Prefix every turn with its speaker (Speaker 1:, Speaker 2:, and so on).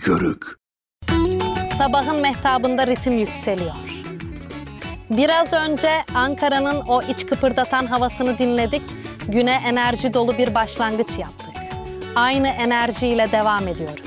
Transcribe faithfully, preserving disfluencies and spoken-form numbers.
Speaker 1: körük.
Speaker 2: Sabahın mehtabında ritim yükseliyor. Biraz önce Ankara'nın o iç kıpırdatan havasını dinledik. Güne enerji dolu bir başlangıç yaptık. Aynı enerjiyle devam ediyoruz.